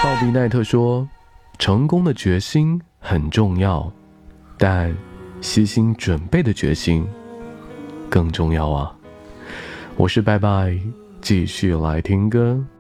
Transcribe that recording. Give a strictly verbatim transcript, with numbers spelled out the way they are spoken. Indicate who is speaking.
Speaker 1: 鲍比奈特说，成功的决心很重要，但悉心准备的决心更重要啊。我是拜拜，继续来听歌。